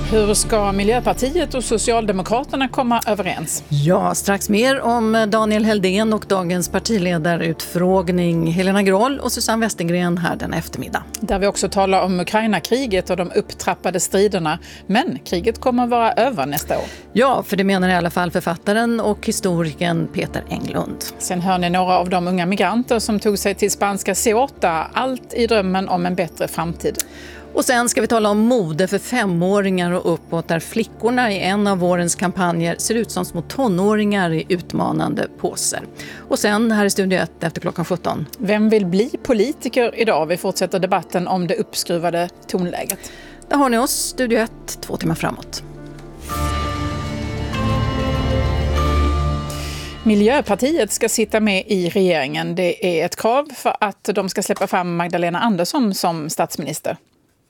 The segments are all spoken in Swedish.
Hur ska Miljöpartiet och Socialdemokraterna komma överens? Ja, strax mer om Daniel Heldén och dagens partiledarutfrågning. Helena Groll och Susanne Westergren här den eftermiddag. Där vi också talar om Ukraina-kriget och de upptrappade striderna. Men kriget kommer att vara över nästa år. Ja, för det menar i alla fall författaren och historikern Peter Englund. Sen hör ni några av de unga migranter som tog sig till spanska Ceuta. Allt i drömmen om en bättre framtid. Och sen ska vi tala om mode för 5-åringar och uppåt, där flickorna i en av vårens kampanjer ser ut som små tonåringar i utmanande poser. Och sen här i Studio 1 efter klockan 17. Vem vill bli politiker idag? Vi fortsätter debatten om det uppskruvade tonläget. Där har ni oss, Studio 1, 2 timmar framåt. Miljöpartiet ska sitta med i regeringen. Det är ett krav för att de ska släppa fram Magdalena Andersson som statsminister.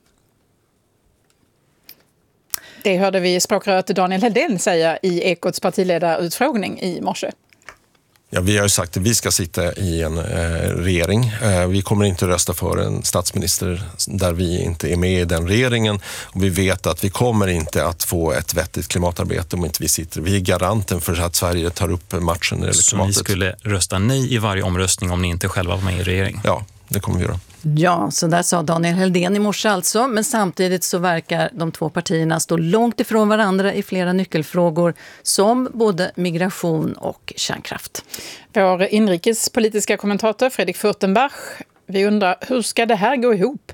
Det hörde vi språkröret Daniel Heldén säga i Ekots partiledarutfrågning i morse. Ja, vi har ju sagt att vi ska sitta i en regering. Vi kommer inte rösta för en statsminister där vi inte är med i den regeringen. Och vi vet att vi kommer inte att få ett vettigt klimatarbete om inte vi sitter. Vi är garanten för att Sverige tar upp matchen när det gäller klimatet. Så ni skulle rösta nej i varje omröstning om ni inte själva var med i regering? Ja, det kommer vi göra. Ja, så där sa Daniel Heldén i morse alltså. Men samtidigt så verkar de två partierna stå långt ifrån varandra i flera nyckelfrågor som både migration och kärnkraft. Vår inrikespolitiska kommentator Fredrik Furtenbach, vi undrar, hur ska det här gå ihop?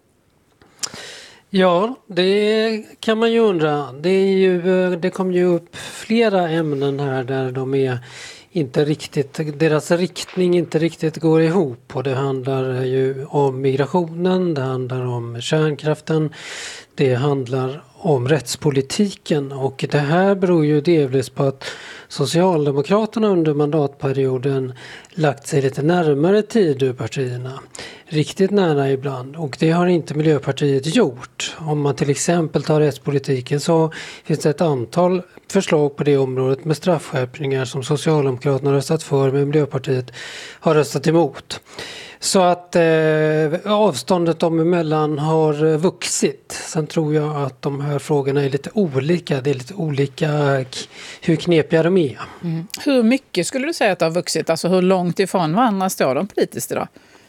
Ja, det kan man ju undra. Det kom ju upp flera ämnen här där de är inte riktigt, deras riktning inte riktigt går ihop, och det handlar ju om migrationen, det handlar om kärnkraften, det handlar om rättspolitiken, och det här beror ju delvis på att Socialdemokraterna under mandatperioden lagt sig lite närmare Tidöpartierna, riktigt nära ibland, och det har inte Miljöpartiet gjort. Om man till exempel tar rättspolitiken så finns det ett antal förslag på det området med straffskärpningar som Socialdemokraterna har röstat för, men Miljöpartiet har röstat emot. Så att avståndet dem emellan har vuxit. Sen tror jag att de här frågorna är lite olika. Det är lite olika hur knepiga de är. Mm. Hur mycket skulle du säga att det har vuxit? Alltså hur långt ifrån varandra står de politiskt idag?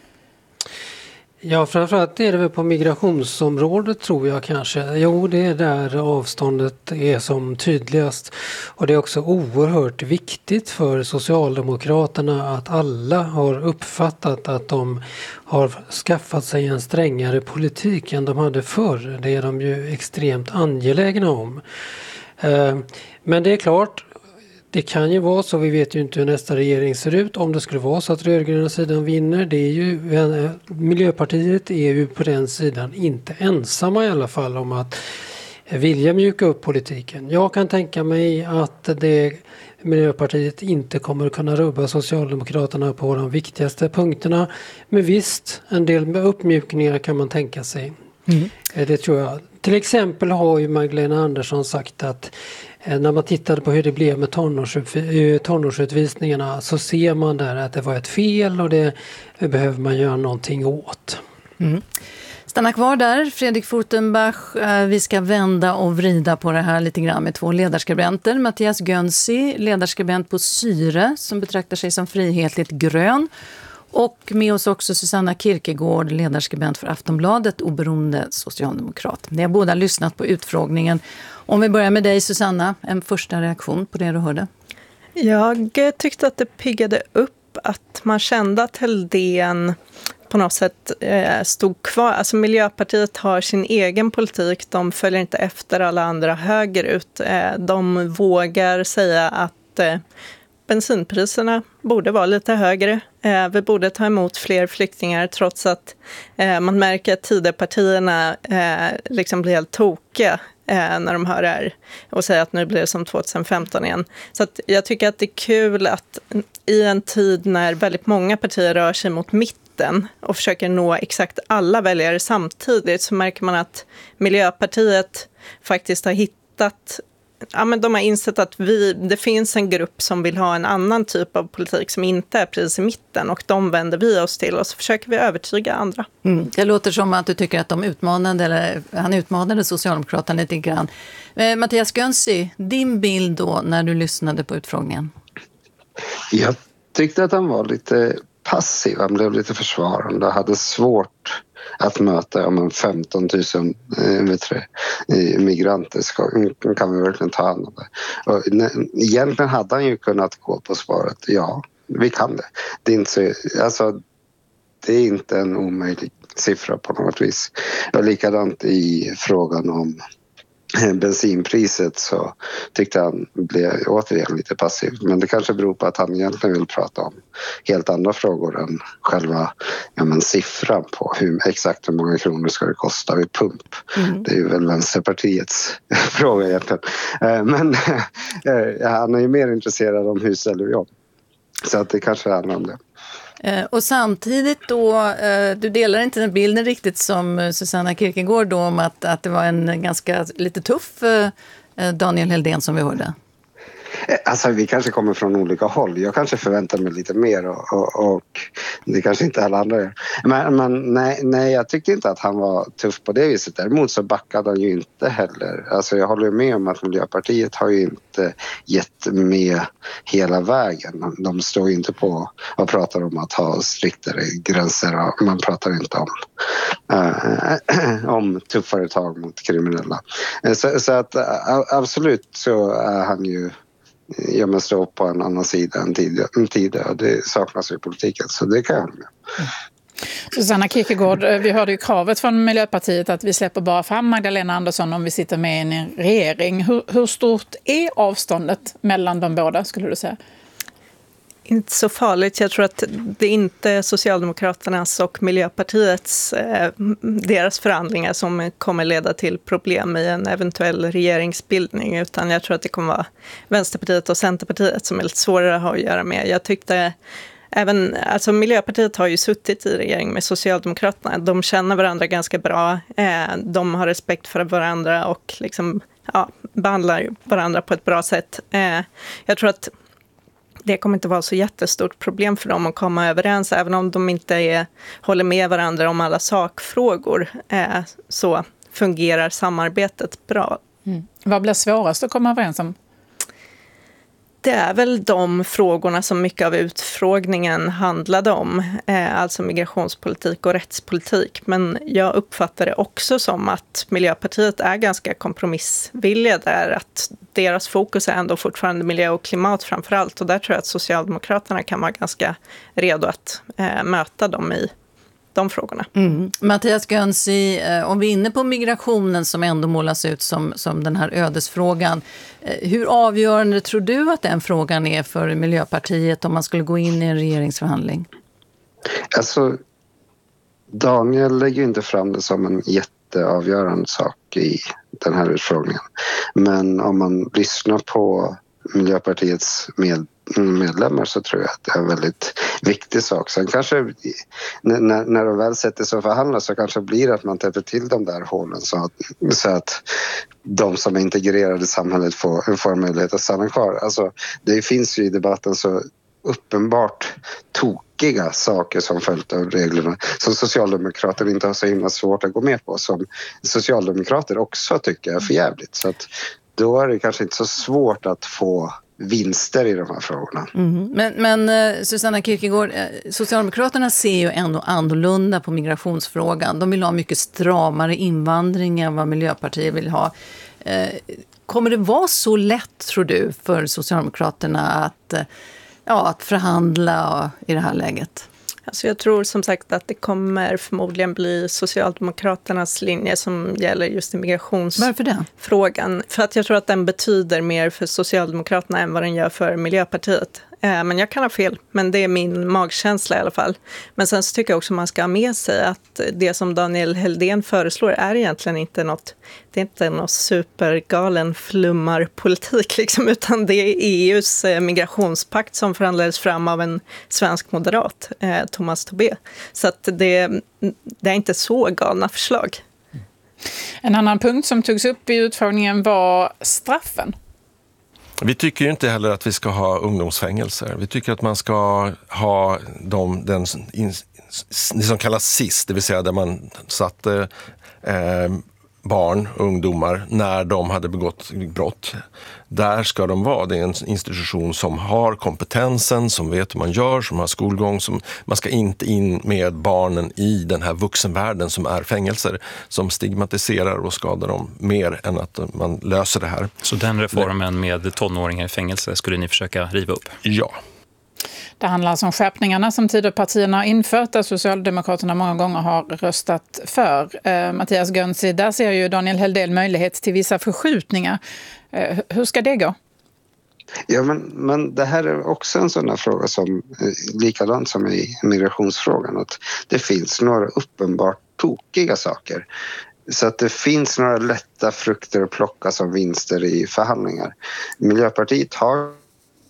Ja, framförallt är det väl på migrationsområdet tror jag kanske. Jo, det är där avståndet är som tydligast. Och det är också oerhört viktigt för Socialdemokraterna att alla har uppfattat att de har skaffat sig en strängare politik än de hade förr. Det är de ju extremt angelägna om. Men det är klart, det kan ju vara så, vi vet ju inte hur nästa regering ser ut, om det skulle vara så att rödgröna sidan vinner. Det är ju, Miljöpartiet är ju på den sidan inte ensamma i alla fall om att vilja mjuka upp politiken. Jag kan tänka mig att Miljöpartiet inte kommer kunna rubba Socialdemokraterna på de viktigaste punkterna. Men visst, en del uppmjukningar kan man tänka sig. Mm. Det tror jag. Till exempel har ju Magdalena Andersson sagt att när man tittade på hur det blev med tonårsutvisningarna så ser man där att det var ett fel och det behöver man göra någonting åt. Mm. Stanna kvar där, Fredrik Furtenbach. Vi ska vända och vrida på det här lite grann med 2 ledarskribenter. Mattias Gönsi, ledarskribent på Syre, som betraktar sig som frihetligt grön. Och med oss också Susanna Kierkegaard, ledarskribent för Aftonbladet, oberoende socialdemokrat. Ni har båda lyssnat på utfrågningen. Om vi börjar med dig, Susanna, en första reaktion på det du hörde? Jag tyckte att det piggade upp att man kände att Heldén på något sätt stod kvar. Alltså Miljöpartiet har sin egen politik, de följer inte efter alla andra högerut. De vågar säga att bensinpriserna borde vara lite högre. Vi borde ta emot fler flyktingar trots att man märker att Tidöpartierna liksom blir helt tokiga när de hör det här och säger att nu blir det som 2015 igen. Så att jag tycker att det är kul att i en tid när väldigt många partier rör sig mot mitten och försöker nå exakt alla väljare samtidigt, så märker man att Miljöpartiet faktiskt har hittat men de har insett att det finns en grupp som vill ha en annan typ av politik som inte är precis i mitten, och de vänder vi oss till och så försöker vi övertyga andra. Det låter som att du tycker att han utmanade Socialdemokraterna lite grann. Mattias Gönsy, din bild då när du lyssnade på utfrågningen? Jag tyckte att han var lite passiv, han blev lite försvarande och hade svårt att möta 15 000 migranter kan vi verkligen ta hand om det. Och egentligen hade han ju kunnat gå på svaret, ja, vi kan det. Det är inte, det är inte en omöjlig siffra på något vis. Och likadant i frågan om bensinpriset så tyckte han blev återigen lite passiv. Men det kanske beror på att han egentligen vill prata om helt andra frågor än själva siffran på exakt hur många kronor ska det kosta vid pump. Det är ju väl Vänsterpartiets fråga egentligen. Men han är ju mer intresserad om hus eller jobb. Så att det kanske handlar om det. Och samtidigt då, du delar inte den bilden riktigt som Susanna Kierkegaard då om att det var en ganska lite tuff Daniel Heldén som vi hörde. Alltså vi kanske kommer från olika håll. Jag kanske förväntar mig lite mer och det kanske inte alla andra gör. Men nej, jag tyckte inte att han var tuff på det viset. Däremot så backade han ju inte heller. Alltså jag håller med om att Miljöpartiet har ju inte gett med hela vägen. De står ju inte på och pratar om att ha striktare gränser. Man pratar inte om tuffare tag mot kriminella. Så att absolut så är han ju stå på en annan sida än tidigare. Det saknas i politiken, så det kan jag med. Susanna Kierkegaard, vi hörde ju kravet från Miljöpartiet att vi släpper bara fram Magdalena Andersson om vi sitter med i en regering. Hur stort är avståndet mellan de båda, skulle du säga? Inte så farligt. Jag tror att det inte är Socialdemokraternas och Miljöpartiets deras förhandlingar som kommer leda till problem i en eventuell regeringsbildning, utan jag tror att det kommer vara Vänsterpartiet och Centerpartiet som är lite svårare att ha att göra med. Jag tyckte Miljöpartiet har ju suttit i regering med Socialdemokraterna. De känner varandra ganska bra. De har respekt för varandra och behandlar varandra på ett bra sätt. Jag tror att det kommer inte vara så jättestort problem för dem att komma överens, även om de inte håller med varandra om alla sakfrågor, så fungerar samarbetet bra. Vad blir svårast att komma överens om? Det är väl de frågorna som mycket av utfrågningen handlade om, alltså migrationspolitik och rättspolitik. Men jag uppfattar det också som att Miljöpartiet är ganska kompromissvilliga där, att deras fokus är ändå fortfarande miljö och klimat framförallt. Och där tror jag att Socialdemokraterna kan vara ganska redo att möta dem i de frågorna. Mattias Gönsy, om vi är inne på migrationen som ändå målas ut som den här ödesfrågan. Hur avgörande tror du att den frågan är för Miljöpartiet om man skulle gå in i en regeringsförhandling? Alltså, Daniel lägger inte fram det som en jätteavgörande sak i den här utfrågningen. Men om man lyssnar på Miljöpartiets medlemmar så tror jag att det är en väldigt viktig sak. Sen kanske när de väl sätter sig och förhandlar så kanske blir det att man täpper till de där hålen så att de som är integrerade i samhället får möjlighet att stanna kvar. Alltså, det finns ju i debatten så uppenbart tokiga saker som följt av reglerna som Socialdemokrater inte har så himla svårt att gå med på, som Socialdemokrater också tycker är förjävligt. Så att då är det kanske inte så svårt att få vinster i de här frågorna. Men Susanna Kierkegaard, Socialdemokraterna ser ju ändå annorlunda på migrationsfrågan. De vill ha mycket stramare invandring än vad Miljöpartiet vill ha. Kommer det vara så lätt, tror du, för Socialdemokraterna att förhandla i det här läget? Alltså jag tror som sagt att det kommer förmodligen bli Socialdemokraternas linje som gäller just migrationsfrågan. Varför det? För att jag tror att den betyder mer för Socialdemokraterna än vad den gör för Miljöpartiet. Men jag kan ha fel, men det är min magkänsla i alla fall. Men sen så tycker jag också man ska ha med sig att det som Daniel Heldén föreslår är egentligen inte något supergalen flummarpolitik liksom, utan det är EUs migrationspakt som förhandlades fram av en svensk moderat, Thomas Tobé. Så att det är inte så galna förslag. En annan punkt som togs upp i utfrågningen var straffen. Vi tycker ju inte heller att vi ska ha ungdomsfängelser. Vi tycker att man ska ha det som kallas SIS, det vill säga där man satte barn, ungdomar, när de hade begått brott. Där ska de vara. Det är en institution som har kompetensen, som vet hur man gör, som har skolgång. Man ska inte in med barnen i den här vuxenvärlden som är fängelser, som stigmatiserar och skadar dem mer än att man löser det här. Så den reformen med tonåringar i fängelse skulle ni försöka riva upp? Ja. Det handlar alltså om skärpningarna som Tidöpartierna har infört, där Socialdemokraterna många gånger har röstat för. Mattias Gönsy, där ser ju Daniel Helldén möjlighet till vissa förskjutningar. Hur ska det gå? Ja, men det här är också en sån här fråga som likadant som i migrationsfrågan, att det finns några uppenbart tokiga saker. Så att det finns några lätta frukter att plocka som vinster i förhandlingar. Miljöpartiet har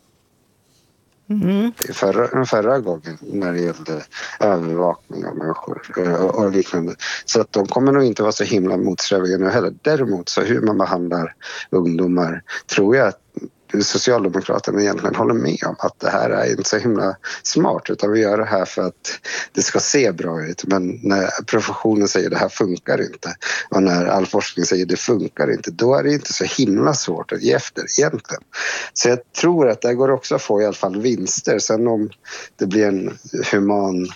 förra gången när det gällde övervakning av människor och liknande. Så att de kommer nog inte vara så himla motsträviga nu heller. Däremot så hur man behandlar ungdomar tror jag att Socialdemokraterna egentligen håller med om att det här är inte så himla smart, utan vi gör det här för att det ska se bra ut. Men när professionen säger det här funkar inte och när all forskning säger det funkar inte, då är det inte så himla svårt att ge efter egentligen. Så jag tror att det går också att få i alla fall vinster. Sen om det blir en human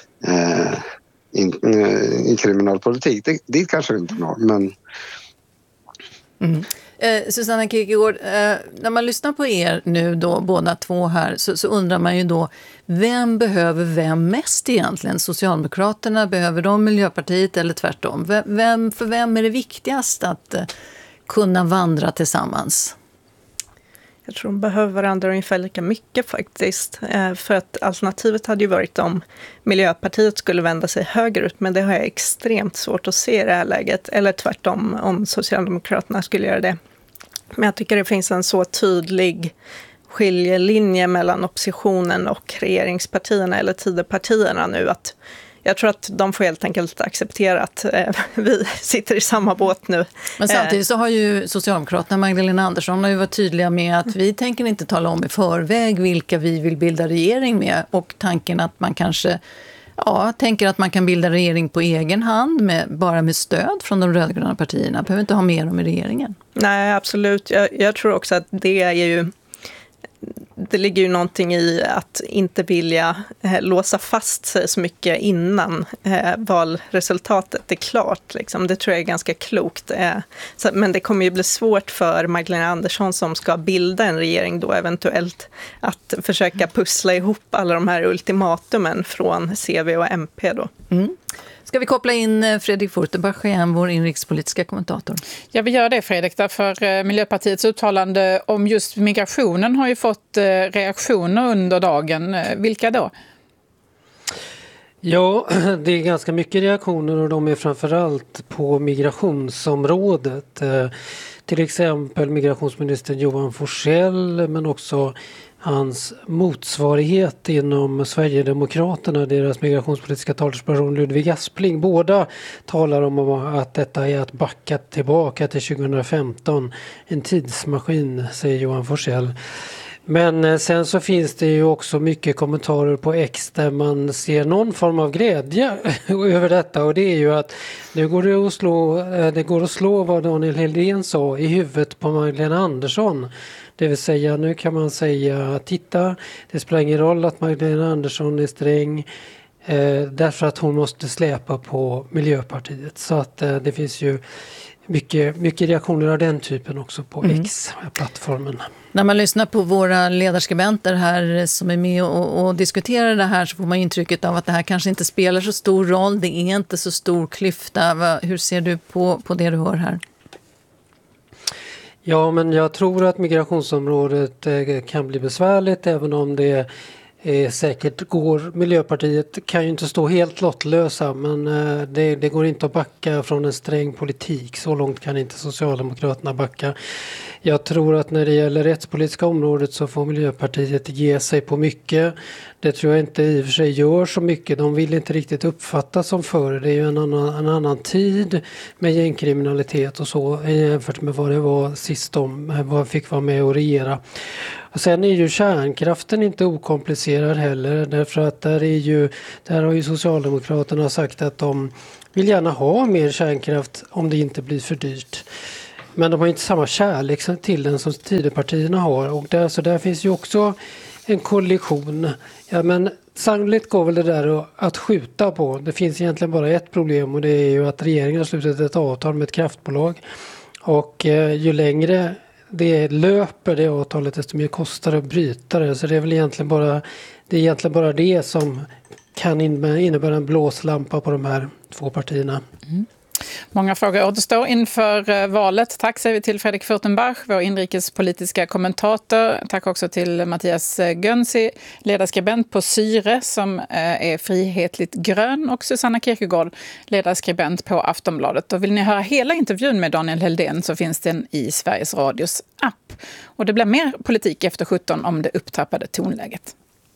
kriminalpolitik, det kanske inte når, men... Susanna Kierkegaard, när man lyssnar på er nu då, båda två här, så undrar man ju då, vem behöver vem mest egentligen? Socialdemokraterna, behöver de Miljöpartiet eller tvärtom? För vem är det viktigast att kunna vandra tillsammans? Jag tror de behöver varandra ungefär lika mycket faktiskt. För att alternativet hade ju varit om Miljöpartiet skulle vända sig högerut. Men det har jag extremt svårt att se i det här läget. Eller tvärtom om Socialdemokraterna skulle göra det. Men jag tycker det finns en så tydlig skiljelinje mellan oppositionen och regeringspartierna eller Tidöpartierna nu att jag tror att de får helt enkelt acceptera att vi sitter i samma båt nu. Men samtidigt så har ju Socialdemokraterna, Magdalena Andersson, har ju varit tydliga med att vi tänker inte tala om i förväg vilka vi vill bilda regering med. Och tanken att man kanske tänker att man kan bilda regering på egen hand bara med stöd från de rödgröna partierna. Behöver inte ha mer om i regeringen. Nej, absolut. Jag tror också att det ligger ju någonting i att inte vilja låsa fast sig så mycket innan valresultatet är klart. Liksom. Det tror jag är ganska klokt. Men det kommer ju bli svårt för Magdalena Andersson som ska bilda en regering då eventuellt att försöka pussla ihop alla de här ultimatumen från CV och MP då. Ska vi koppla in Fredrik Furtenbach igen, vår inrikespolitiska kommentator? Ja, vi gör det, Fredrik, därför Miljöpartiets uttalande om just migrationen har ju fått reaktioner under dagen. Vilka då? Ja, det är ganska mycket reaktioner och de är framförallt på migrationsområdet. Till exempel migrationsminister Johan Forssell, men också hans motsvarighet inom Sverigedemokraterna, deras migrationspolitiska talesperson Ludvig Aspling. Båda talar om att detta är att backa tillbaka till 2015. En tidsmaskin, säger Johan Forssell. Men sen så finns det ju också mycket kommentarer på X där man ser någon form av glädje över detta. Och det är ju att nu går det går att slå vad Daniel Helldén sa i huvudet på Magdalena Andersson. Det vill säga, nu kan man säga, titta, det spelar ingen roll att Magdalena Andersson är sträng därför att hon måste släpa på Miljöpartiet. Så att det finns ju mycket reaktioner av den typen också på X-plattformen. När man lyssnar på våra ledarskribenter här som är med och diskuterar det här så får man intrycket av att det här kanske inte spelar så stor roll. Det är inte så stor klyfta. Hur ser du på det du hör här? Ja, men jag tror att migrationsområdet kan bli besvärligt även om det säkert går. Miljöpartiet kan ju inte stå helt lottlösa, men det går inte att backa från en sträng politik. Så långt kan inte Socialdemokraterna backa. Jag tror att när det gäller rättspolitiska området så får Miljöpartiet ge sig på mycket. Det tror jag inte i och för sig gör så mycket. De vill inte riktigt uppfattas som förr. Det är ju en annan tid med gängkriminalitet och så jämfört med vad det var sist de fick vara med och regera. Och sen är ju kärnkraften inte okomplicerad heller, därför att där har ju Socialdemokraterna sagt att de vill gärna ha mer kärnkraft om det inte blir för dyrt. Men de har inte samma kärlek till den som Tidöpartierna har, och där finns ju också en kollision. Ja, men sannolikt går väl det där att skjuta på. Det finns egentligen bara ett problem, och det är ju att regeringen har slutit ett avtal med ett kraftbolag, och ju längre det löper det avtalet desto mer kostar det att bryta det. Så det är väl egentligen bara det som kan innebära en blåslampa på de här två partierna. Mm. Många frågor återstår inför valet. Tack säger vi till Fredrik Furtenbach, vår inrikespolitiska kommentator. Tack också till Mattias Gönczi, ledarskribent på Syre som är frihetligt grön, och Susanna Kierkegaard, ledarskribent på Aftonbladet. Och vill ni höra hela intervjun med Daniel Heldén så finns den i Sveriges Radios app. Och det blir mer politik efter 17 om det upptrappade tonläget.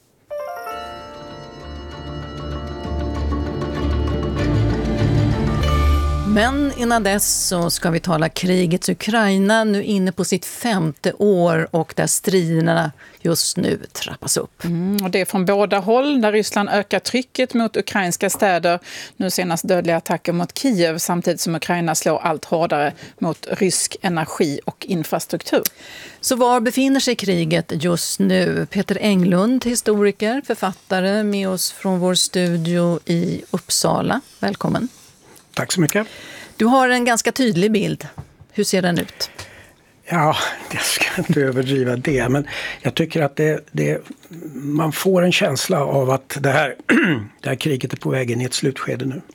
Men innan dess så ska vi tala krigets Ukraina, nu inne på sitt 5:e år, och där striderna just nu trappas upp. Och det är från båda håll där Ryssland ökar trycket mot ukrainska städer. Nu senast dödliga attacker mot Kiev, samtidigt som Ukraina slår allt hårdare mot rysk energi och infrastruktur. Så var befinner sig kriget just nu? Peter Englund, historiker, författare, med oss från vår studio i Uppsala. Välkommen. Tack så mycket. Du har en ganska tydlig bild. Hur ser den ut? Ja, jag ska inte överdriva det, men jag tycker att man får en känsla av att det här kriget är på väg in i ett slutskede nu.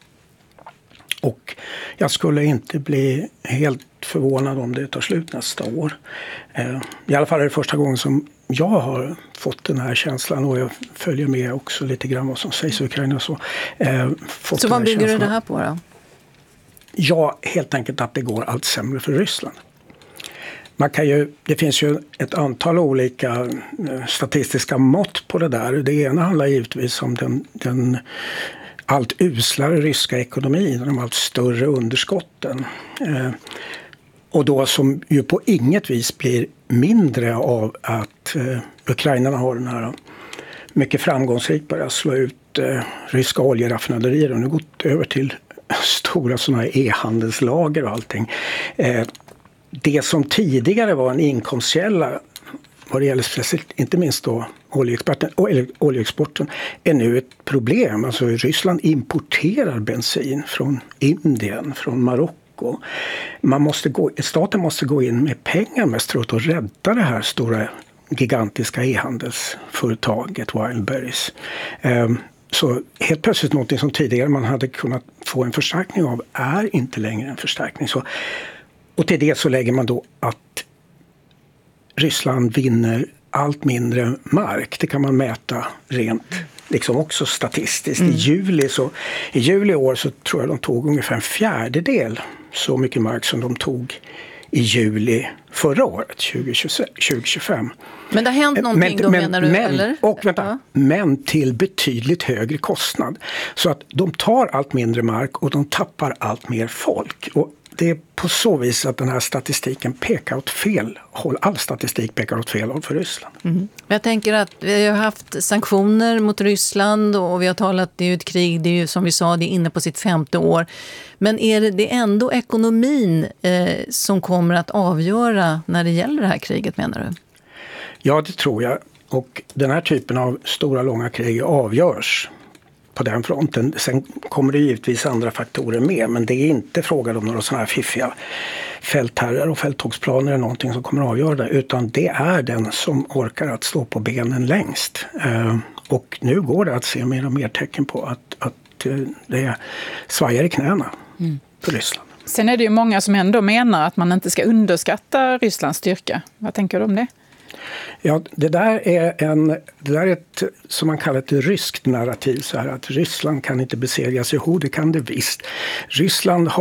Och jag skulle inte bli helt förvånad om det tar slut nästa år. I alla fall är det första gången som jag har fått den här känslan, och jag följer med också lite grann vad som sägs i Ukraina. Så vad bygger du det här på då? Ja, helt enkelt att det går allt sämre för Ryssland. Det finns ju ett antal olika statistiska mått på det där. Det ena handlar givetvis om den allt uslare ryska ekonomin och de allt större underskotten. Och då som ju på inget vis blir mindre av att ukrainarna har den här mycket framgångsrikt börjat slå ut ryska oljeraffinaderier och nu gått över till stora sådana här e-handelslager och allting. Det som tidigare var en inkomstkälla vad det gäller speciellt, inte minst då oljeexporten, är nu ett problem. Alltså Ryssland importerar bensin från Indien, från Marocko. Staten måste gå in med pengar mest för att rädda det här stora gigantiska e-handelsföretaget Wildberries. Så helt plötsligt något som tidigare man hade kunnat få en förstärkning av är inte längre en förstärkning. Och till det så lägger man då att Ryssland vinner allt mindre mark. Det kan man mäta rent liksom också statistiskt. I juli i år så tror jag de tog ungefär 1/4 så mycket mark som de tog i juli förra året, 2025. Men det har hänt någonting då, menar du? Eller? Men till betydligt högre kostnad. Så att de tar allt mindre mark och de tappar allt mer folk. Och det är på så vis att den här statistiken pekar åt fel håll. All statistik pekar åt fel håll för Ryssland. Mm. Jag tänker att vi har haft sanktioner mot Ryssland och vi har talat, det är ju ett krig, det är ju som vi sa, det är inne på sitt 5:e år. Men är det ändå ekonomin som kommer att avgöra när det gäller det här kriget, menar du? Ja, det tror jag. Och den här typen av stora, långa krig avgörs på den fronten. Sen kommer det givetvis andra faktorer med, men det är inte frågan om några sådana här fiffiga fältherrar och fälttågsplaner eller någonting som kommer att avgöra det, utan det är den som orkar att stå på benen längst. Och nu går det att se mer och mer tecken på att det svajar i knäna för Ryssland. Sen är det ju många som ändå menar att man inte ska underskatta Rysslands styrka. Vad tänker du om det? Ja, det där är ett, som man kallar ett ryskt narrativ, så här att Ryssland kan inte besegras. Jo, det kan det visst. Ryssland har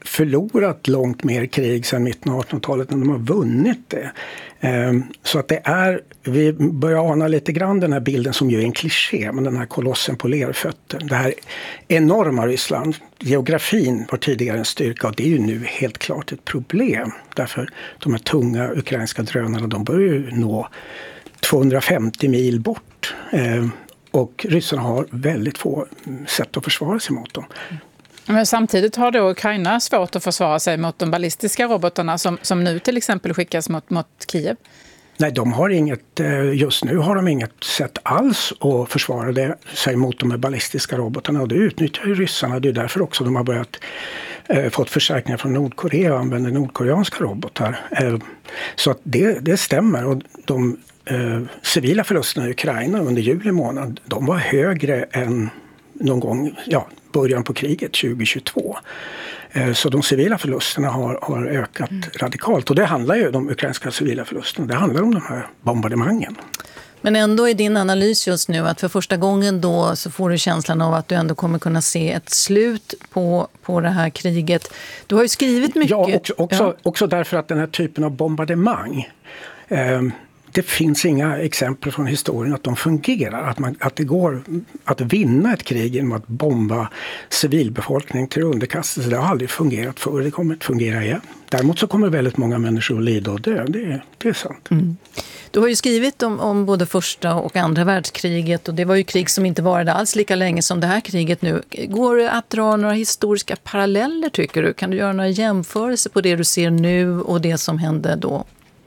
förlorat långt mer krig sedan mitten av 1800-talet än de har vunnit det. Så att vi börjar ana lite grann den här bilden som ju är en kliché, men den här kolossen på lerfötter. Det här enorma Ryssland, geografin var tidigare en styrka och det är ju nu helt klart ett problem. Därför de här tunga ukrainska drönarna, de börjar ju nå 250 mil bort. Och ryssarna har väldigt få sätt att försvara sig mot dem. Men samtidigt har då Ukraina svårt att försvara sig mot de ballistiska robotarna som nu till exempel skickas mot Kiev. Nej, just nu har de inget sätt alls att försvara sig mot de här ballistiska robotarna. Och det utnyttjar ju ryssarna. Det är därför också de har fått förstärkningar från Nordkorea och använder nordkoreanska robotar. Så att det stämmer. Och de civila förlusterna i Ukraina under juli månad, de var högre än någon gång, början på kriget 2022. Så de civila förlusterna har ökat radikalt. Och det handlar ju om de ukrainska civila förlusterna. Det handlar om de här bombardemangen. Men ändå är din analys just nu att för första gången då så får du känslan av att du ändå kommer kunna se ett slut på det här kriget. Du har ju skrivit mycket. Ja, också därför att den här typen av bombardemang, det finns inga exempel från historien att de fungerar. Att det går att vinna ett krig genom att bomba civilbefolkning till underkastelse. Det har aldrig fungerat förr. Det kommer inte fungera igen. Däremot så kommer väldigt många människor att lida och dö. Det är sant. Mm. Du har ju skrivit om både första och andra världskriget. Och det var ju krig som inte varade alls lika länge som det här kriget nu. Går det att dra några historiska paralleller, tycker du? Kan du göra några jämförelser på det du ser nu och det som hände då?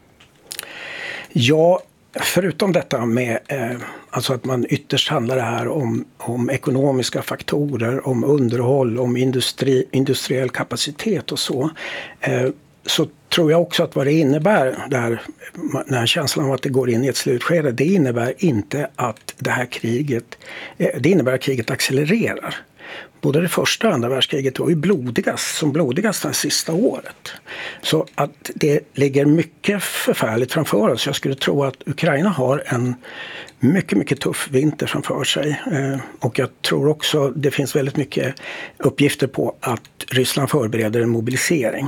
Ja, förutom detta med alltså att man ytterst handlar det här om ekonomiska faktorer, om underhåll, om industriell kapacitet och så tror jag också att vad det innebär, den här känslan av att det går in i ett slutskede, det innebär inte att det här kriget, det innebär att kriget accelererar. Både det första och andra världskriget var ju blodigast det sista året. Så att det ligger mycket förfärligt framför oss. Jag skulle tro att Ukraina har en mycket, mycket tuff vinter framför sig. Och jag tror också det finns väldigt mycket uppgifter på att Ryssland förbereder en mobilisering.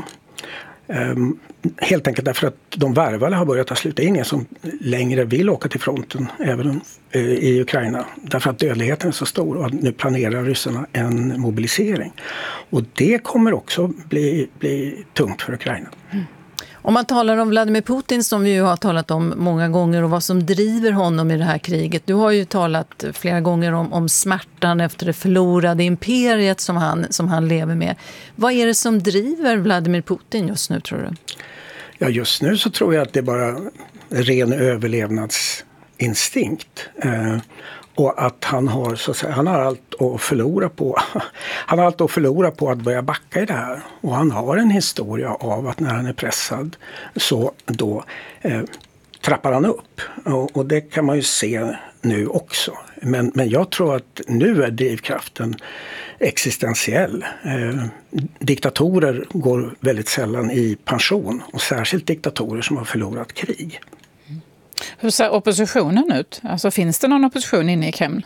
Helt enkelt därför att de värvade har börjat att sluta in som längre vill åka till fronten även i Ukraina. Därför att dödligheten är så stor och nu planerar ryssarna en mobilisering. Och det kommer också bli tungt för Ukraina. Mm. Om man talar om Vladimir Putin, som vi ju har talat om många gånger, och vad som driver honom i det här kriget. Du har ju talat flera gånger om smärtan efter det förlorade imperiet som han lever med. Vad är det som driver Vladimir Putin just nu, tror du? Ja, just nu så tror jag att det är bara ren överlevnadsinstinkt. Och att han har allt att förlora på. Han har allt att förlora på att börja backa i det här. Och han har en historia av att när han är pressad så då trappar han upp. Och det kan man ju se nu också. Men jag tror att nu är drivkraften existentiell. Diktatorer går väldigt sällan i pension. Och särskilt diktatorer som har förlorat krig. Hur ser oppositionen ut? Alltså, finns det någon opposition inne i Kreml?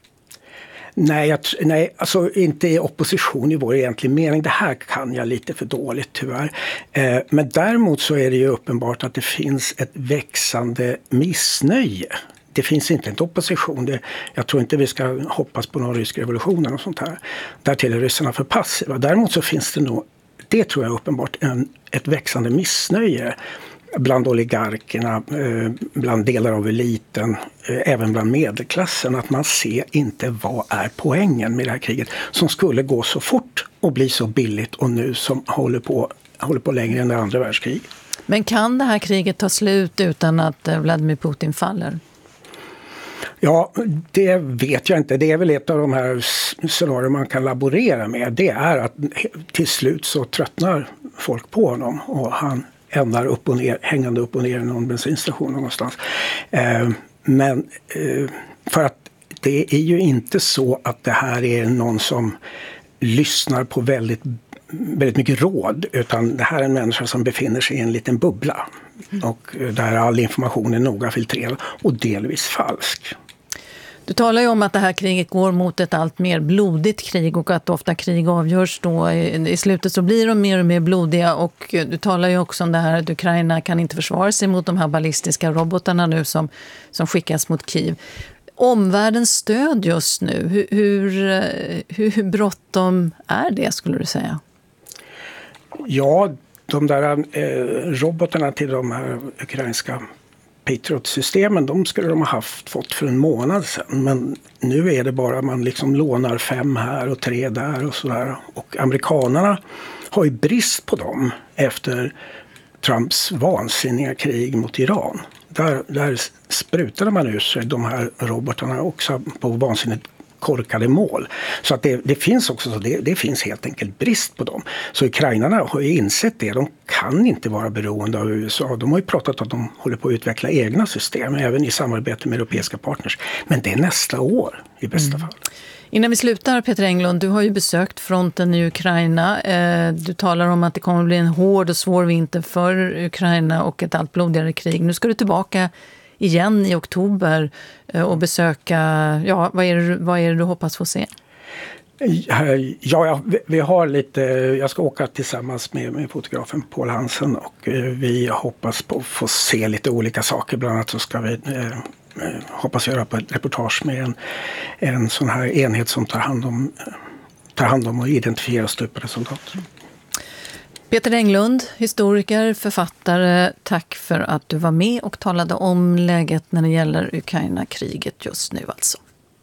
Nej, alltså inte i opposition i vår egentligen mening. Det här kan jag lite för dåligt tyvärr. Men däremot så är det ju uppenbart att det finns ett växande missnöje. Det finns inte en opposition. Jag tror inte vi ska hoppas på någon rysk revolution och sånt här. Därtill är ryssarna för passiva. Däremot så finns det nog, det tror jag uppenbart, ett växande missnöje bland oligarkerna, bland delar av eliten, även bland medelklassen, att man ser inte vad är poängen med det här kriget som skulle gå så fort och bli så billigt och nu som håller på längre än det andra världskriget. Men kan det här kriget ta slut utan att Vladimir Putin faller? Ja, det vet jag inte. Det är väl ett av de här scenarier man kan laborera med. Det är att till slut så tröttnar folk på honom och han ändrar upp och ner, hängande upp och ner i någon bensinstation någonstans. Men för att det är ju inte så att det här är någon som lyssnar på väldigt mycket råd, utan det här är en människa som befinner sig i en liten bubbla. Och där all information är noga filtrerad och delvis falsk. Du talar ju om att det här kriget går mot ett allt mer blodigt krig och att ofta krig avgörs då. I slutet så blir de mer och mer blodiga och du talar ju också om det här att Ukraina kan inte försvara sig mot de här ballistiska robotarna nu som skickas mot Kiev. Omvärldens stöd just nu, hur bråttom är det skulle du säga? Ja, de där robotarna till de här ukrainska Patriot-systemen, de skulle de ha fått för en månad sedan. Men nu är det bara man liksom lånar 5 här och 3 där och sådär. Och amerikanerna har ju brist på dem efter Trumps vansinniga krig mot Iran. Där sprutade man ur sig de här robotarna också på vansinnigt korkade mål. Så att det finns också så det finns helt enkelt brist på dem. Så ukrainarna har ju insett det. De kan inte vara beroende av USA. De har ju pratat om att de håller på att utveckla egna system även i samarbete med europeiska partners. Men det är nästa år i bästa fall. Innan vi slutar, Peter Englund, du har ju besökt fronten i Ukraina. Du talar om att det kommer att bli en hård och svår vinter för Ukraina och ett allt blodigare krig. Nu ska du tillbaka igen i oktober och besöka, ja, vad är det du hoppas få se? Ja, vi har lite, jag ska åka tillsammans med fotografen Paul Hansen och vi hoppas på att få se lite olika saker. Bland annat så ska vi hoppas göra på ett reportage med en sån här enhet som tar hand om och identifiera stupade soldater. Peter Englund, historiker, författare, tack för att du var med och talade om läget när det gäller Ukraina-kriget just nu alltså.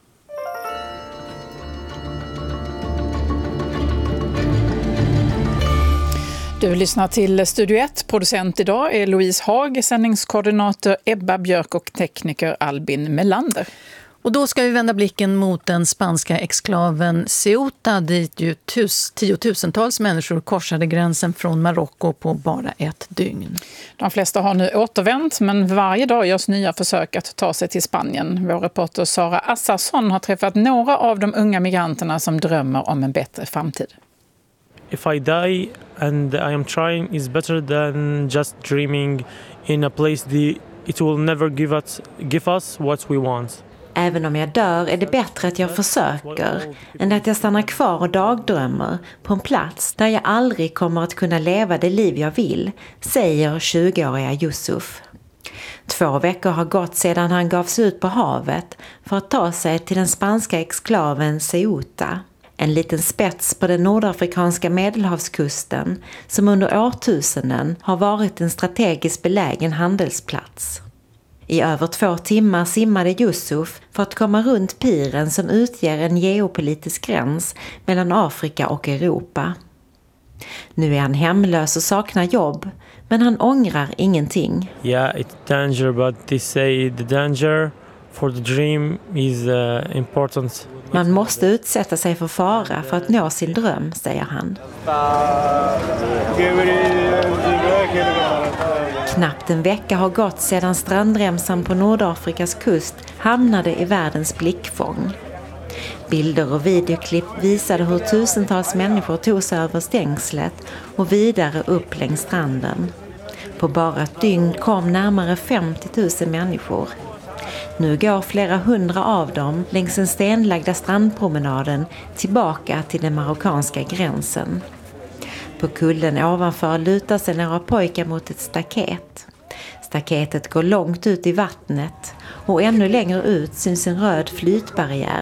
Du lyssnar till Studio 1. Producent idag är Louise Haag, sändningskoordinator Ebba Björk och tekniker Albin Melander. Och då ska vi vända blicken mot den spanska exklaven Ceuta dit ju tiotusentals människor korsade gränsen från Marocko på bara ett dygn. De flesta har nu återvänt, men varje dag görs nya försök att ta sig till Spanien. Vår reporter Sara Assarsson har träffat några av de unga migranterna som drömmer om en bättre framtid. If I die and I am trying is better than just dreaming in a place it will never give us what we want. Även om jag dör är det bättre att jag försöker än att jag stannar kvar och dagdrömmer på en plats där jag aldrig kommer att kunna leva det liv jag vill, säger 20-åriga Yusuf. 2 veckor har gått sedan han gav sig ut på havet för att ta sig till den spanska exklaven Ceuta. En liten spets på den nordafrikanska medelhavskusten som under årtusenden har varit en strategiskt belägen handelsplats. I över 2 timmar simmade Yusuf för att komma runt piren som utgör en geopolitisk gräns mellan Afrika och Europa. Nu är han hemlös och saknar jobb, men han ångrar ingenting. Yeah, it's danger, but they say the danger for the dream is important. Man måste utsätta sig för fara för att nå sin dröm, säger han. Knappt en vecka har gått sedan strandremsan på Nordafrikas kust hamnade i världens blickfång. Bilder och videoklipp visade hur tusentals människor tog sig över stängslet och vidare upp längs stranden. På bara ett dygn kom närmare 50 000 människor. Nu går flera 100 av dem längs den stenlagda strandpromenaden tillbaka till den marockanska gränsen. På kullen ovanför lutar sig några pojkar mot ett staket. Staketet går långt ut i vattnet och ännu längre ut syns en röd flytbarriär.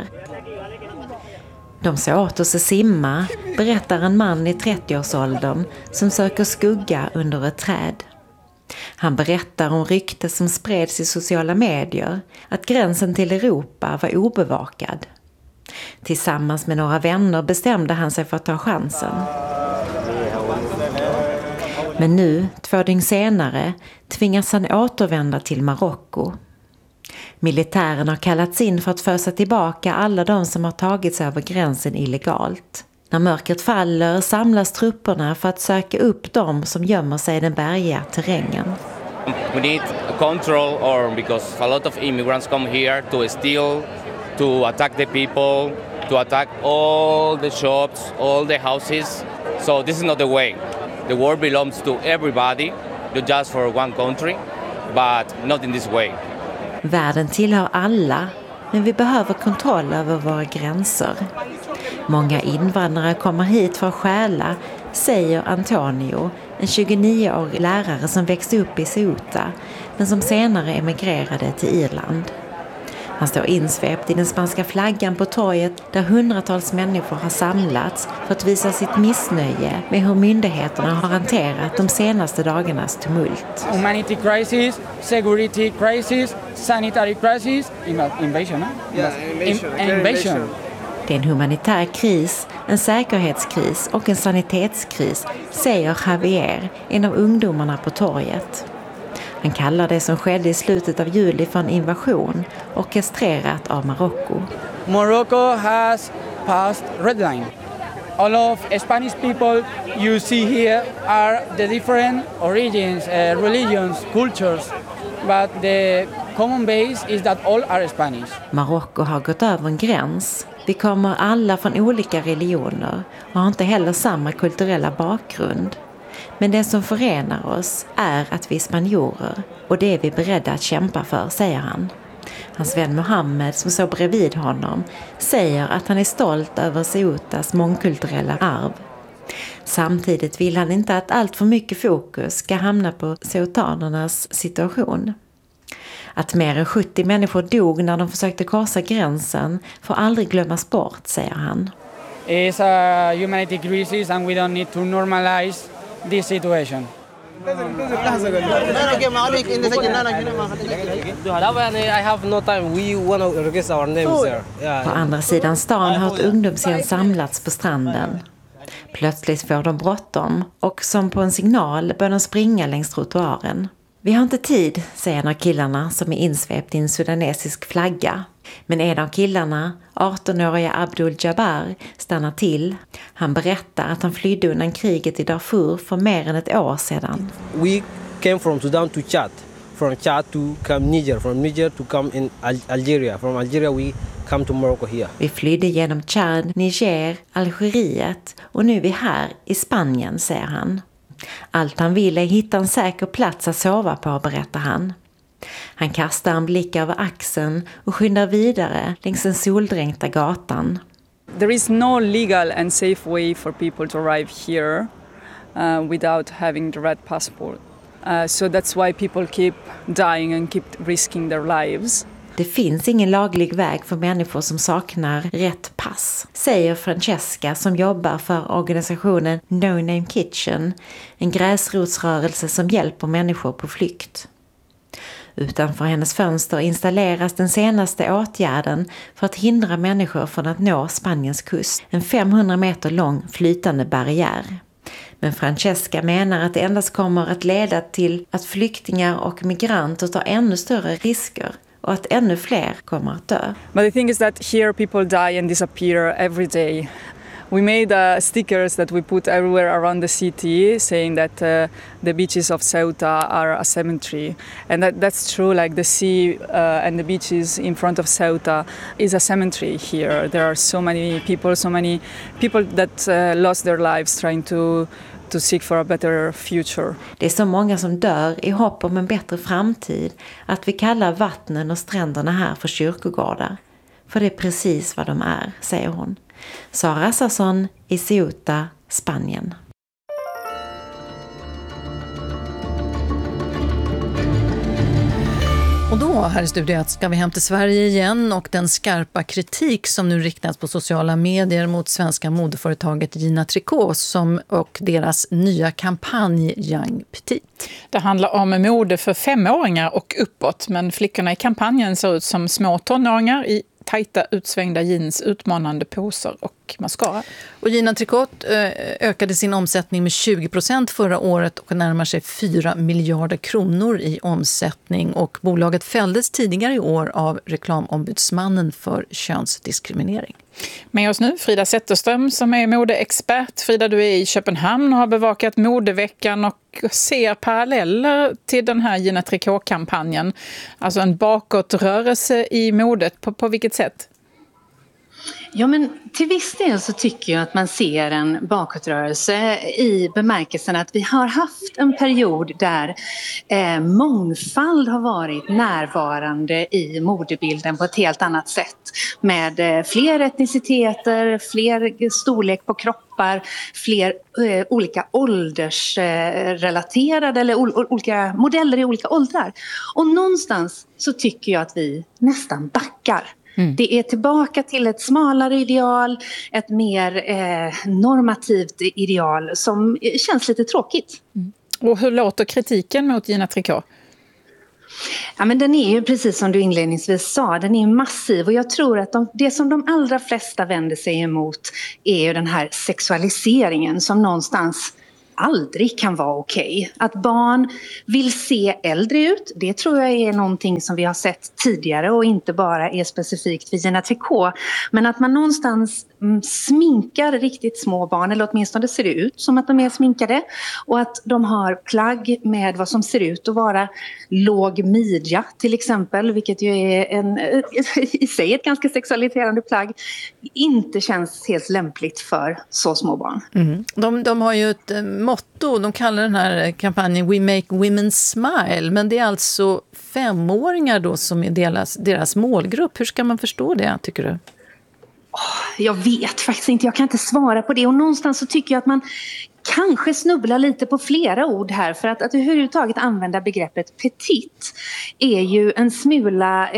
De ser åt oss att simma, berättar en man i 30-årsåldern som söker skugga under ett träd. Han berättar om rykte som spreds i sociala medier att gränsen till Europa var obevakad. Tillsammans med några vänner bestämde han sig för att ta chansen. Men nu, 2 dygn senare, tvingas han återvända till Marocko. Militären har kallats in för att fösa tillbaka alla de som har tagit sig över gränsen illegalt. När mörkret faller samlas trupperna för att söka upp dem som gömmer sig i den bergiga terrängen. We need control, or because a lot of immigrants come here to steal, to attack the people, to attack all the shops, all the houses. So this is not the way. The world belongs to everybody, not just for one country, but not in this way. Världen tillhör alla, men vi behöver kontroll över våra gränser. Många invandrare kommer hit för att stjäla, säger Antonio, en 29-årig lärare som växte upp i Ceuta men som senare emigrerade till Irland. Han står insvept i den spanska flaggan på torget där hundratals människor har samlats för att visa sitt missnöje med hur myndigheterna har hanterat de senaste dagarnas tumult. Humanity crisis, security crisis, sanitary crisis, invasion. Invasion. Det är en humanitär kris, en säkerhetskris och en sanitetskris, säger Javier, en av ungdomarna på torget. Han kallar det som skedde i slutet av juli för en invasion, orkestrerat av Marocko. Morocco has passed red line. All of Spanish people you see here are the different origins, religions, cultures, but the common base is that all are Spanish. Marocko har gått över en gräns. Vi kommer alla från olika religioner och har inte heller samma kulturella bakgrund. Men det som förenar oss är att vi är spanjorer och det är vi beredda att kämpa för, säger han. Hans vän Mohammed, som står bredvid honom, säger att han är stolt över Ceutas mångkulturella arv. Samtidigt vill han inte att allt för mycket fokus ska hamna på ceutanernas situation. Att mer än 70 människor dog när de försökte korsa gränsen får aldrig glömmas bort, säger han. It's a humanity crisis and we don't need to normalize this situation. I have no time. We want to register our names there. På andra sidan stan har ett ungdomsgäng samlats på stranden. Plötsligt får de bråttom och som på en signal börjar de springa längs trottoaren. Vi har inte tid, säger en av killarna som är insvept i en sudanesisk flagga. Men en av killarna, 18-åriga Abdul Jabbar, stannar till. Han berättar att han flydde undan kriget i Darfur för mer än ett år sedan. We came from Sudan to Chad. From Chad to come Niger. From Niger to come in Algeria. From Algeria we come to Morocco here. Vi flydde genom Chad, Niger, Algeriet och nu är vi här i Spanien, säger han. Allt han vill är hitta en säker plats att sova på, berättar han. Han kastar en blick över axeln och skyndar vidare längs den soldränkta gatan. There is no legal and safe way for people to arrive here without having the red passport. So that's why people keep dying and keep risking their lives. Det finns ingen laglig väg för människor som saknar rätt pass, säger Francesca som jobbar för organisationen No Name Kitchen, en gräsrotsrörelse som hjälper människor på flykt. Utanför hennes fönster installeras den senaste åtgärden för att hindra människor från att nå Spaniens kust, en 500 meter lång flytande barriär. Men Francesca menar att det endast kommer att leda till att flyktingar och migranter tar ännu större risker och att ännu fler kommer att dö. But the thing is that here people die and disappear every day. We made stickers that we put everywhere around the city saying that the beaches of Ceuta are a cemetery. And that's true, like the sea and the beaches in front of Ceuta is a cemetery here. There are so many people that lost their lives trying to seek for a better future. Det är så många som dör i hopp om en bättre framtid att vi kallar vattnen och stränderna här för kyrkogårdar. För det är precis vad de är, säger hon. Sara Sasson i Ceuta, Spanien. Och då här i studion ska vi hem till Sverige igen och den skarpa kritik som nu riktas på sociala medier mot svenska modeföretaget Gina Tricot och deras nya kampanj Young Petite. Det handlar om mode för 5-åringar och uppåt, men flickorna i kampanjen ser ut som små tonåringar i tajta utsvängda jeans, utmanande poser och mascara. Och Gina Tricot ökade sin omsättning med 20% förra året och närmar sig 4 miljarder kronor i omsättning. Och bolaget fälldes tidigare i år av reklamombudsmannen för könsdiskriminering. Med oss nu Frida Zetterström som är modeexpert. Frida, du är i Köpenhamn och har bevakat modeveckan och ser paralleller till den här Gina Tricot-kampanjen. Alltså en bakåtrörelse i modet. På vilket sätt? Ja, men till viss del så tycker jag att man ser en bakåtrörelse i bemärkelsen att vi har haft en period där mångfald har varit närvarande i modebilden på ett helt annat sätt. Med fler etniciteter, fler storlek på kroppar, fler olika åldersrelaterade eller olika modeller i olika åldrar. Och någonstans så tycker jag att vi nästan backar. Det är tillbaka till ett smalare ideal, ett mer normativt ideal som känns lite tråkigt. Och hur låter kritiken mot Gina Tricot? Ja, men den är ju precis som du inledningsvis sa, den är massiv och jag tror att det som de allra flesta vänder sig emot är ju den här sexualiseringen som någonstans aldrig kan vara okej. Att barn vill se äldre ut, det tror jag är någonting som vi har sett tidigare och inte bara är specifikt för Gina Tricot. Men att man någonstans sminkar riktigt små barn, eller åtminstone ser det ut som att de är sminkade. Och att de har plagg med vad som ser ut att vara låg midja till exempel, vilket ju är i sig ett ganska sexualiserande plagg, inte känns helt lämpligt för så små barn. De har ju ett motto, de kallar den här kampanjen We Make Women Smile, men det är alltså 5-åringar då som är deras målgrupp. Hur ska man förstå det, tycker du? Jag vet faktiskt inte, jag kan inte svara på det och någonstans så tycker jag att man kanske snubblar lite på flera ord här för att överhuvudtaget använda begreppet petit är ju en smula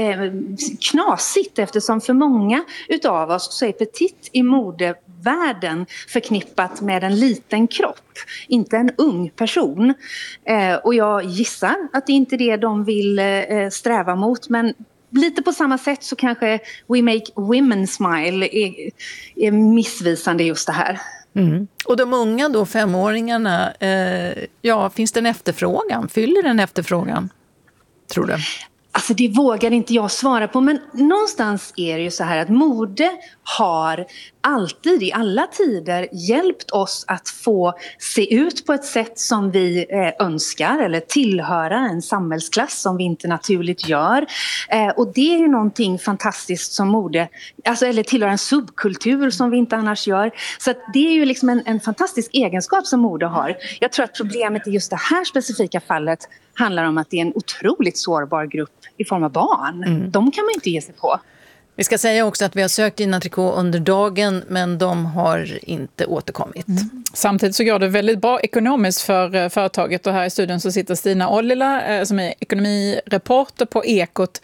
knasigt eftersom för många utav oss så är petit i modevärlden förknippat med en liten kropp, inte en ung person. Och jag gissar att det inte är det de vill sträva mot, men lite på samma sätt så kanske We Make Women Smile är missvisande just det här. Och de unga då, 5-åringarna, finns det en efterfrågan? Fyller den efterfrågan, tror du? Alltså det vågar inte jag svara på, men någonstans är det ju så här att mode har alltid i alla tider hjälpt oss att få se ut på ett sätt som vi önskar eller tillhöra en samhällsklass som vi inte naturligt gör. Och det är ju någonting fantastiskt som mode, alltså, eller tillhöra en subkultur som vi inte annars gör. Så att det är ju liksom en fantastisk egenskap som mode har. Jag tror att problemet i just det här specifika fallet handlar om att det är en otroligt sårbar grupp i form av barn. De kan man inte ge sig på. Vi ska säga också att vi har sökt Gina Tricot under dagen, men de har inte återkommit. Samtidigt så går det väldigt bra ekonomiskt för företaget och här i studion så sitter Stina Ollila som är ekonomireporter på Ekot.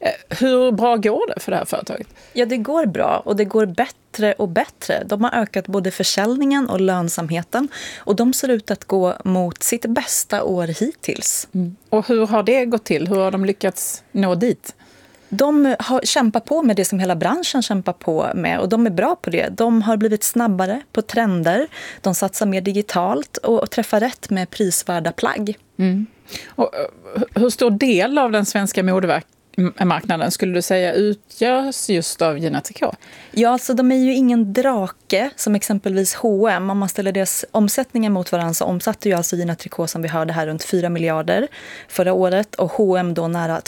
Hur bra går det för det här företaget? Ja, det går bra och det går bättre och bättre. De har ökat både försäljningen och lönsamheten och de ser ut att gå mot sitt bästa år hittills. Och hur har det gått till? Hur har de lyckats nå dit? De har kämpat på med det som hela branschen kämpar på med och de är bra på det. De har blivit snabbare på trender, de satsar mer digitalt och träffar rätt med prisvärda plagg. Och hur stor del av den svenska modemarknaden skulle du säga utgörs just av Gina Tricot? Ja, alltså de är ju ingen drake som exempelvis H&M. Om man ställer deras omsättningar mot varandra så omsatte ju alltså Gina Tricot som vi hörde här runt 4 miljarder förra året och H&M då nära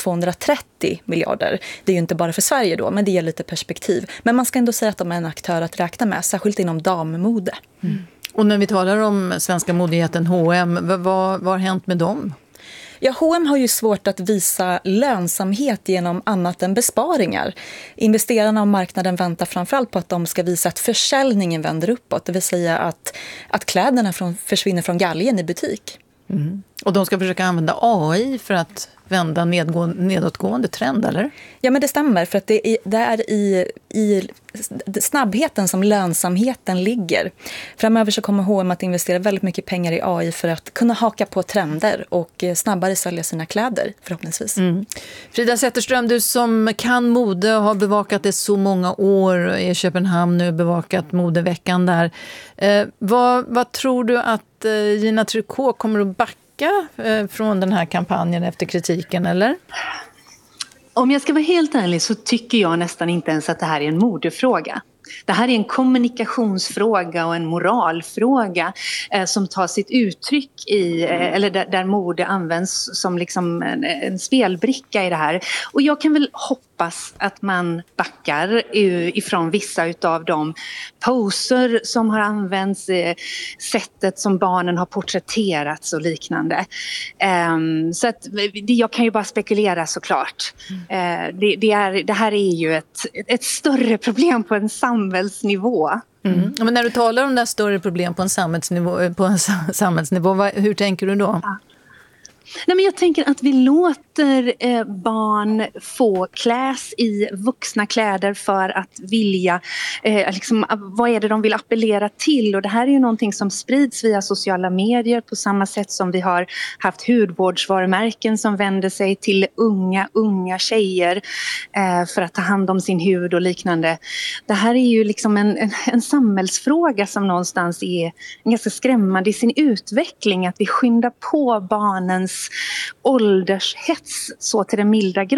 230 miljarder. Det är ju inte bara för Sverige då, men det ger lite perspektiv. Men man ska ändå säga att de är en aktör att räkna med, särskilt inom dammode. Och när vi talar om svenska modejätten H&M, vad har hänt med dem? Ja, H&M har ju svårt att visa lönsamhet genom annat än besparingar. Investerarna och marknaden väntar framförallt på att de ska visa att försäljningen vänder uppåt. Det vill säga att kläderna försvinner från galgen i butik. Och de ska försöka använda AI för att vända nedåtgående trend, eller? Ja, men det stämmer för att det är i snabbheten som lönsamheten ligger. Framöver så kommer H&M att investera väldigt mycket pengar i AI för att kunna haka på trender och snabbare sälja sina kläder, förhoppningsvis. Frida Zetterström, du som kan mode och har bevakat det så många år i Köpenhamn nu, bevakat modeveckan där. Vad tror du att Gina Tricot kommer att backa från den här kampanjen efter kritiken, eller? Om jag ska vara helt ärlig så tycker jag nästan inte ens att det här är en modefråga. Det här är en kommunikationsfråga och en moralfråga som tar sitt uttryck i, eller där mode används som liksom en spelbricka i det här. Och jag kan väl hoppas hoppas att man backar ifrån vissa utav de poser som har använts, sättet som barnen har porträtterats och liknande. Så att jag kan ju bara spekulera såklart. Det här är ju ett större problem på en samhällsnivå. Men när du talar om det här större problem på en samhällsnivå, hur tänker du då? Nej, men jag tänker att vi låter barn få kläs i vuxna kläder för att vilja, vad är det de vill appellera till? Och det här är ju någonting som sprids via sociala medier på samma sätt som vi har haft hudvårdsvarumärken som vänder sig till unga tjejer för att ta hand om sin hud och liknande. Det här är ju liksom en samhällsfråga som någonstans är ganska skrämmande i sin utveckling, att vi skyndar på barnens åldershets så till den milda grad.